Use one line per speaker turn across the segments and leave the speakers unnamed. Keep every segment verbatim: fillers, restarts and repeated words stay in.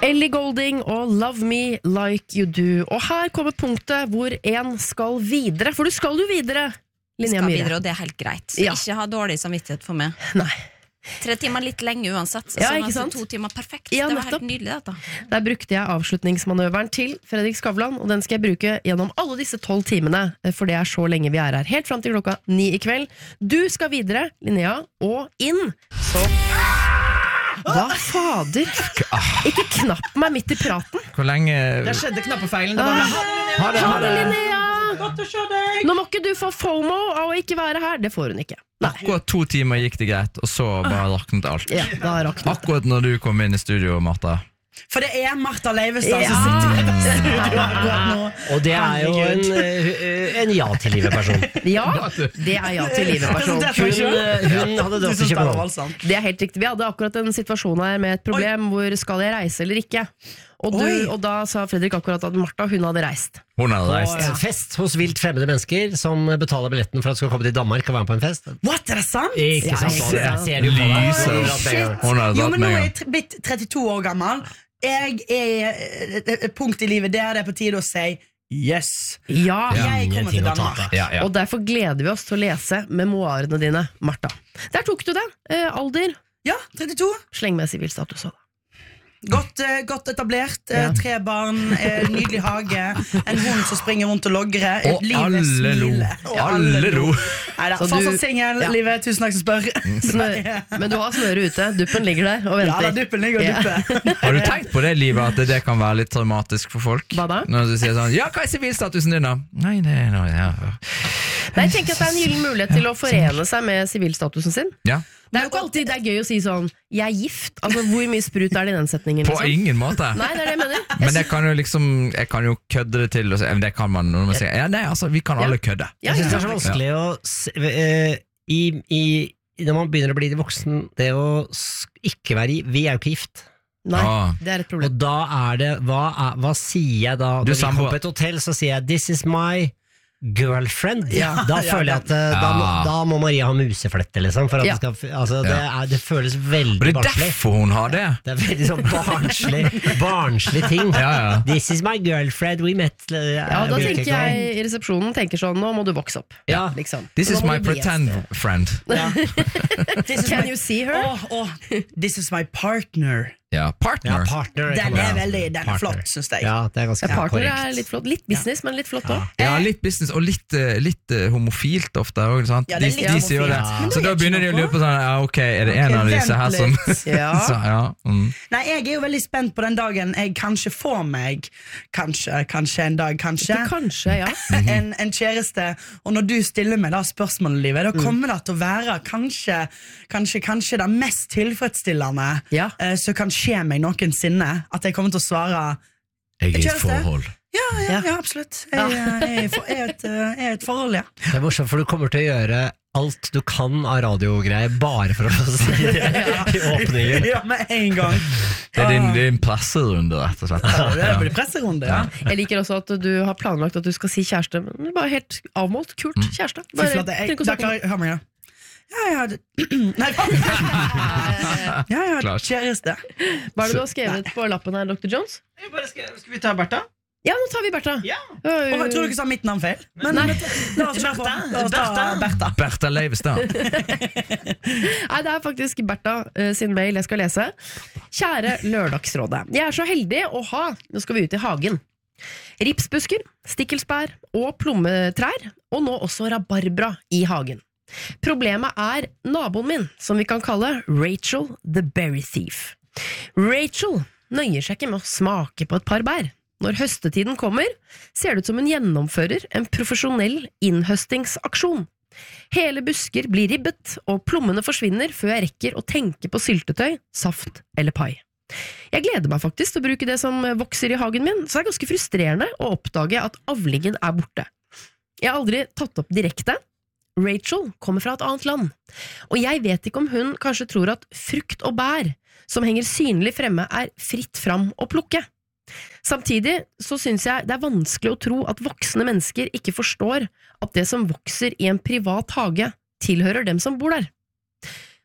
Ellie Goulding og Love Me Like You Do. Og her kommer punktet hvor en skal videre, for du skal jo videre, Linnea
skal
Myhre.
videre, og det er helt greit. Så
Ja.
ikke ha dårlig samvittighet for meg.
Nei.
Tre timer litt lenge uansett, så
Ja,
sånn
ikke
altså
sant?
to timer perfekt.
Ja,
det var
nettopp.
helt nydelig dette.
Der brukte jeg avslutningsmanøveren til Fredrik Skavlan, og den skal jeg bruke gjennom alle disse tolv timene, for det er så lenge vi er her, helt frem til klokka ni i kveld. Du skal videre, Linnea, og inn. Så hva fader? Ikke knapp meg midt i praten.
Hvor lenge
Det skjedde knappefeilen. Det var
Ha det, ha
Ha det,
det.
Linnea!
godt å se deg.
Nå må ikke du få FOMO av å ikke være her. Det får hun ikke. Nei.
Akkurat to timer gikk det greit, og så bare raknet alt.
Ja, da raknet det.
Akkurat når du kom inn i studio, Martha.
For det er Martha Leivestad
Ja.
som sitter i studio akkurat nå.
Og det er jo en, eh, en ja til livet-person.
Ja, det er ja til livet-person.
Hun, eh, hun hadde dratt til København.
Det er helt riktig. Vi hadde akkurat en situasjon her med et problem. Hvor skal jeg reise eller ikke? Og, du,
Oi.
og da sa Fredrik akkurat at Martha, hun hadde reist.
Hun hadde
På
reist.
en fest hos vilt fremmede mennesker som betaler billetten for at du skal komme til Danmark og være med på en fest.
What, er det sant?
Ikke
Ja,
sant?
ikke
Jeg
sant.
ser det jo på deg.
Lyser.
Shit.
Hun hadde
Jo,
dratt
men nå
med
er
en
jeg tr- blitt trettito år gammel. Jeg er et- et punkt i livet der det er på tide å si yes.
Ja,
Jeg kommer til
Ingenting å
Danmark.
tape.
Ja, ja.
Og derfor gleder vi oss til å lese memoarene dine, Martha. Der tok du det. Eh, alder,
Ja, trettito.
sleng med sivilstatus.
Godt, eh, godt etablert. eh,
Ja.
Tre barn, eh, nydelig hage. En hund som springer rundt og logrer.
Og
Livet
alle lo.
smiler. Og
Alle lo.
Neida,
Så du-
fortsatt singel,
Ja.
livet. Tusen takk som spør.
Snø- Men du har snøret ute. Duppen ligger der og
Ja, da,
venter.
duppen ligger og
Ja.
dupper.
Har du tenkt på det, livet, at det kan være litt traumatisk for folk?
Hva da?
Når du sier sånn, ja, hva er sivilstatusen din da? Nei, det er noe, ja.
Nei, jeg tenker at det er en gyllen mulighet til å forene seg med sivilstatusen sin.
Ja,
Det er jo ikke alltid det er gøy å si sånn 'jeg er gift'. Altså, hvor mye sprut er det i den setningen?
på
Liksom?
ingen måte.
Nei, det er det jeg mener. Jeg
Men
synes-
jeg kan jo liksom, jeg kan jo kødde det til, og si, men det kan man når man sier, ja, nei, altså, vi kan
Ja.
alle kødde.
Ja,
Jeg synes det
ja.
er så vanskelig å s- eh, i, i, Når man begynner å bli voksen, det å s- ikke være i Vi er jo ikke gift.
Nei,
Ah.
det er et problem.
Og da er det Hva, er, hva sier jeg da?
Du
Når vi kommer
samboer.
på et hotell, så sier jeg 'this is my girlfriend'.
Ja,
Da
ja,
føler jeg at eh, da, må,
Ja.
da må Maria ha museflette, liksom. For at
Ja.
det, skal, f- altså, det,
Ja.
er, det føles
Og
veldig
det er
barnslig.
derfor hun har det.
Det er veldig sånn barnslig Barnslig ting.
Ja, ja.
'This is my girlfriend, we met'. uh,
Ja, da
a week
tenker
ago.
jeg i resepsjonen tenker sånn 'nå må du vokse opp'.
Ja.
Liksom.
This
Nå
is
må
my
du bli et
pretend
sted.
friend.
This is
Can
my-
you see her?
Åh, åh, this is my partner.
Ja,
Ja,
partner.
partner.
Den
kan
er
man-
veldig Den er
partner.
flott, synes jeg.
Ja, det er ganske
Ja, partner
korrekt.
er litt flott. Litt business, men litt flott òg.
Ja, litt business, og litt, eh, litt eh, homofilt ofte også, sant?
Ja,
de,
det er litt
de sier jo det.
homofilt. Men
Så
det
da
er
begynner de
ikke
å lure på sånn, ja, ok, er det en
Ok,
av disse her
vent
som
litt.
Ja.
så, ja, mm.
Nei, jeg er jo veldig spent på den dagen jeg kanskje får meg Kanskje, kanskje en dag, kanskje
Ikke kanskje, ja.
en, en kjæreste. Og når du stiller meg da spørsmålet, Livet, da kommer det til å være kanskje Kanskje, kanskje det mest tilfredsstillende
Ja.
eh, som kan skje meg noensinne. At jeg kommer til å svare
Jeg er i et
Kjæreste?
forhold.
ja, ja, ja absolutt. Jeg, jeg, er i for- jeg, er et, eh, jeg er i et forhold, ja.
Det er morsomt, for du kommer til å gjøre alt du kan av radiogreier bare for å få si det i åpningen.
Ja, med en gang.
Det er din, din presserunde, rett og slett.
Det blir presserunde, ja.
Jeg liker også at du har planlagt at du skal si kjæreste. Men bare helt avmålt. Kult. Kjæreste.
Fy
Bare,
flate, jeg,
trenger ikke å
da
snakke
kan
om-
jeg, hør meg, ja. Ja, jeg hadde Nei, ja, jeg hadde
Klart.
kjæreste.
Hva er det du har skrevet på lappen her, doktor Jones?
Skal vi ta Bertha?
Ja, nå tar vi Bertha.
Ja.
Øh,
Åh, jeg tror du ikke sa mitt navn feil. Men
Nei.
la oss kjøre på. La oss ta Bertha.
Bertha Leivestad.
Nei, det er faktisk Bertha eh, sin mail jeg skal lese. Kjære Lørdagsrådet. Jeg er så heldig å ha Nå skal vi ut i hagen. Ripsbusker, stikkelsbær og plommetrær, og nå også rabarbra i hagen. Problemet er naboen min, som vi kan kalle Rachel the Berry Thief. Rachel nøyer seg ikke med å smake på et par bær. Når høstetiden kommer, ser det ut som hun gjennomfører en profesjonell innhøstingsaksjon. Hele busker blir ribbet, og plommene forsvinner før jeg rekker å tenke på syltetøy, saft eller pai. Jeg gleder meg faktisk til å bruke det som vokser i hagen min, så det er ganske frustrerende å oppdage at avlingen er borte. Jeg har aldri tatt opp direkte. Rachel kommer fra et annet land, og jeg vet ikke om hun kanskje tror at frukt og bær som henger synlig fremme er fritt fram å plukke. Samtidig så synes jeg det er vanskelig å tro at voksne mennesker ikke forstår at det som vokser i en privat hage tilhører dem som bor der.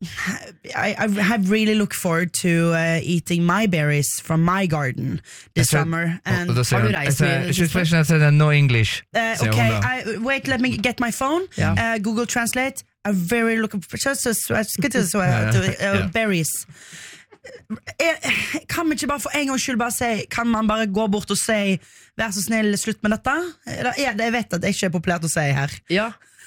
I, I have really looked forward to uh, eating my berries from my garden this
Jeg ser-
summer. And
Og da sier
Har du
hun,
reist
jeg sier-
mye i det
She's
siste?
fishing, I said, no English.
uh,
sier
okay,
hun da.
I, wait, let me get my phone.
Ja.
Uh, Google Translate. I'm very looking for just so, so, so, so,
Ja, ja.
uh,
Ja.
berries. Eh, Kan vi ikke bare for en gangs skyld bare si Kan man bare gå bort og si vær så snill, slutt med dette? Eller er det, jeg vet at det ikke er populært å si her.
Ja.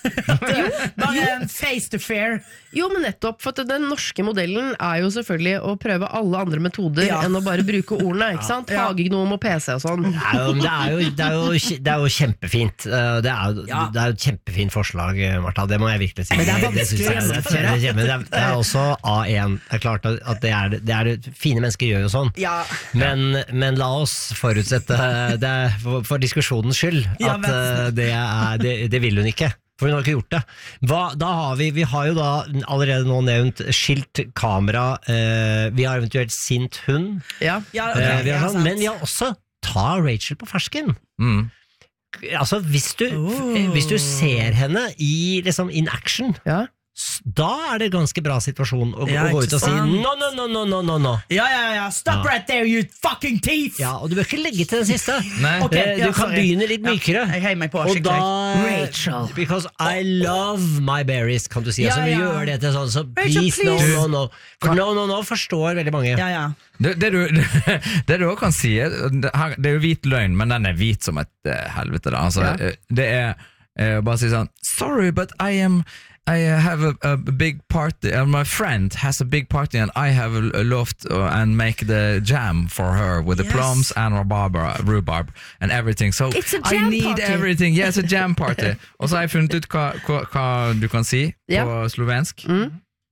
Bare face to fair.
Jo, men nettopp, for at den norske modellen er jo selvfølgelig å prøve alle andre metoder
Ja.
enn å bare bruke ordene, ikke sant?
Ja.
Hagegnom og P C og sånn.
Det er, jo, det, er jo, det, er jo, det er jo kjempefint. Eh, Det er jo,
Ja.
det er jo et kjempefint forslag, eh, Martha. Det må jeg virkelig si.
Men det er
synes
vanskelig
jeg-
å
det er-
gjennomføre.
det er- men det er- Det er også A én. Det er klart at at det er, det er fine mennesker gjør jo sånn.
Ja.
Men, men la oss forutsette det er for, for diskusjonens skyld
Ja,
at
vær så
eh, det, er, det, det vil hun ikke. For hun har ikke gjort det. Hva, da har vi, vi har jo da allerede nå nevnt skilt kamera, eh, vi har eventuelt sint hund,
Ja.
Ja,
eh,
okay,
vi har
ja,
sånn,
sant.
men vi har også ta Rachel på fersken.
Mm.
Altså hvis du,
Oh.
hvis du ser henne i, liksom, in action,
Ja.
s- da er det ganske bra situasjon å,
Ja,
å gå
ikke
ut og si
sant?
no, no, no, no, no, no, no.
Ja, ja, ja. Stop
Ja.
right there, you fucking thief!
Ja, og du bør ikke legge til den siste.
Nei.
Ok,
Eh,
ja,
du kan
sorry.
begynne litt
Ja,
mykere.
jeg heier meg på
Og
skikkelig.
da
Rachel.
Because I love my berries, kan du si.
Ja,
Altså, vi
ja.
gjør det til sånn, så
Rachel,
please, no,
please.
no, no. For no, no, no forstår veldig mange.
Ja, ja.
Det, det, du, det du også kan si, er- det, her, det er jo hvit løgn, men den er hvit som et eh, helvete. Da. Altså,
Ja.
eh, Det er eh, bare å si sånn sorry, but I am I have a, a big party, and my friend has a big party, and I have a, a loft uh, and make the jam for her with the
Yes.
plums and rhubarb, rhubarb and everything. So
It's a
I
jam
need
party.
everything. Yes, a jam party. Og så har jeg funnet ut hva, hva, hva du kan si
Ja.
på slovensk.
Mm.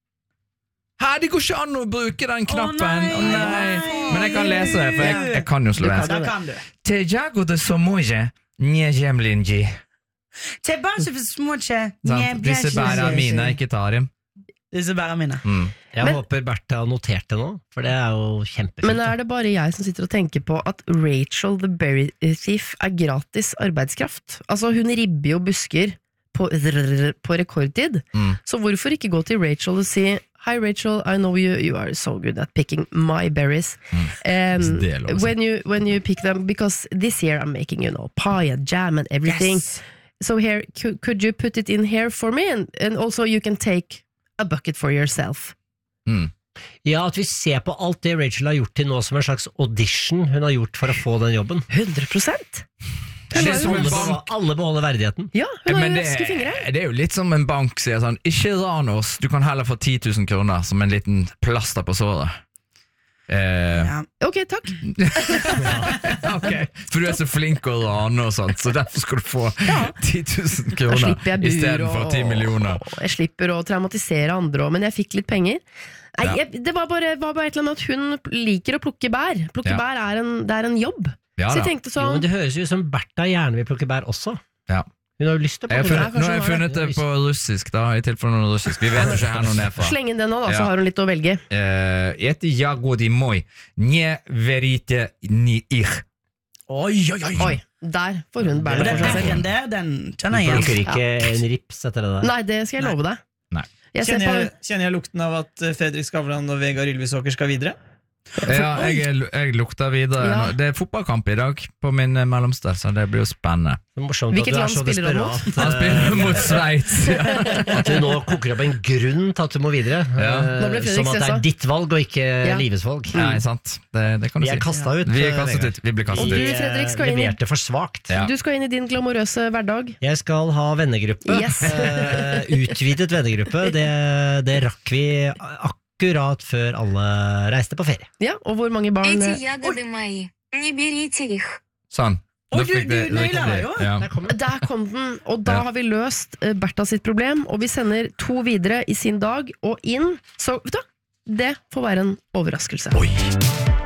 Hæ, det går ikke an å bruke den knappen!
nei,
Å nei. Men jeg kan lese det, for jeg, jeg kan jo slovensk.
Da kan du.
Te jago de somoje, nye jemlinji.
Til barn som små ikke
Sant? Disse bæra mine, ikke tar dem.
Disse bæra mine.
Mm.
Jeg
Men-
håper Bertha har notert det nå, for det er jo kjempefint.
Men er det bare jeg som sitter og tenker på at Rachel the Berry Thief er gratis arbeidskraft? Altså, hun ribber jo busker på, på rekordtid.
Mm.
Så hvorfor ikke gå til Rachel og si Hi Rachel, I know you, you are so good at picking my berries. Um,
Det er lov å si.
when, you, when you pick them, because this year I'm making, you know, pie and jam and everything.
Yes.
So here, could, could you put it in here for me? And, and also you can take a bucket for yourself.
Mm.
Ja, at vi ser på alt det Rachel har gjort til nå som en slags audition hun har gjort for å få den jobben.
hundre prosent!
Det er som
Alle,
en
beholder,
bank.
alle beholder verdigheten.
Ja, hun har
Men
jo
det,
raske fingre.
er- det er jo litt som en bank sier sånn ikke ran oss, du kan heller få ti tusen kroner som en liten plaster på såret. Eh,
Ja.
Ok, takk.
ok, for du er så flink å rane og sånt, så derfor skal du få ti tusen
Da
kroner
slipper jeg
i
bur
stedet for
og,
ti millioner.
og jeg slipper å traumatisere andre òg, men jeg fikk litt penger. Nei,
Ja.
jeg, det var bare, var bare et eller annet at hun liker å plukke bær. Plukke
Ja.
bær er en, det er en jobb.
Ja,
Så jeg
da.
tenkte
Jo,
sånn
men det høres jo ut som Bertha gjerne vil plukke bær også.
Ja.
Hun har jo lyst til å
Jeg har
plukke
funnet,
bær.
nå har jeg funnet det på russisk, da, i tilfelle noe russisk. Vi vet jo ikke her noe ned fra.
Sleng inn den nå, da,
Ja.
så har hun litt å velge.
Eh, Это ягоды мой, не верите ни их.
Oi, oi, oi.
Oi, der får hun
Og
bærene
den
for seg
verken
selv.
der, den
Du
kjenner jeg
plukker
igjen.
ikke en rips etter det der.
Nei, det skal jeg love deg.
Nei.
Jeg ser
Kjenner
på
jeg, kjenner jeg lukten av at eh, Fredrik Skavlan og Vegard Ylvisåker skal videre?
Ja, jeg, er- jeg lukter videre.
Ja.
nå. Det er fotballkamp i dag på min eh, mellomste, så det blir jo spennende.
Det er morsomt
Hvilket
at du er
land
så
spiller han mot?
desperat.
Han spiller mot Sveits. Ja.
eh, At du nå koker opp en grunn til at du må videre.
Ja.
eh,
Nå ble Fredrik
Som at det
stressa.
er ditt valg og ikke
Ja.
Lives valg.
Nei, sant. Det, det kan du
Vi er
si.
kasta ut.
Vi er
eh,
kastet
Vegard.
ut. Vi blir kastet
Og du,
ut.
Vi, eh,
Fredrik, skal inn i-
leverte for svakt.
Ja.
Du skal inn i din glamorøse hverdag.
Jeg skal ha vennegruppe.
Yes.
Eh, utvidet vennegruppe. Det, det rakk vi akkurat før alle reiste på ferie.
Ja, og hvor mange barn
Эти ягоды мои, не берите их.
Sånn.
Oi,
Da
du-
fikk
du
vi
naila
riktig.
det jo.
Ja.
Der kom den.
Der kom den, og da
Ja.
har vi løst eh, Bertha sitt problem, og vi sender to videre i sin dag, og inn. Så vet du, hva? Det får være en overraskelse.
Oi.